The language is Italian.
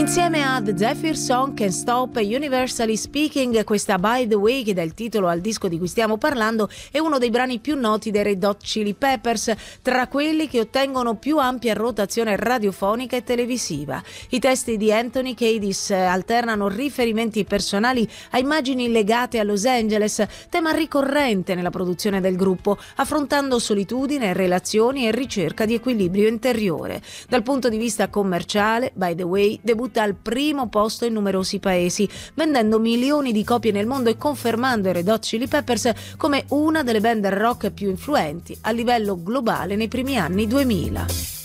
Insieme a The Zephyr Song, Can't Stop e Universally Speaking, questa By the Way, che dà il titolo al disco di cui stiamo parlando, è uno dei brani più noti dei Red Hot Chili Peppers, tra quelli che ottengono più ampia rotazione radiofonica e televisiva. I testi di Anthony Kiedis alternano riferimenti personali a immagini legate a Los Angeles, tema ricorrente nella produzione del gruppo, affrontando solitudine, relazioni e ricerca di equilibrio interiore. Dal punto di vista commerciale, By the Way debutta al primo posto in numerosi paesi, vendendo milioni di copie nel mondo e confermando i Red Hot Chili Peppers come una delle band rock più influenti a livello globale nei primi anni 2000.